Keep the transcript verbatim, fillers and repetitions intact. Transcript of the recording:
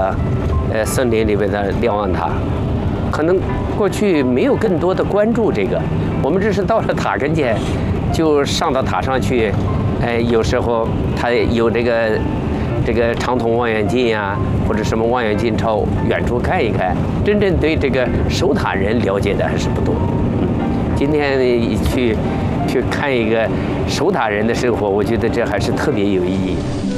个呃森林里面的瞭望塔。可能过去没有更多的关注这个，我们只是到了塔跟前，就上到塔上去，哎，有时候它有这个这个长筒望远镜呀、啊，或者什么望远镜朝远处看一看，真正对这个守塔人了解的还是不多。嗯，今天去去看一个守塔人的生活，我觉得这还是特别有意义。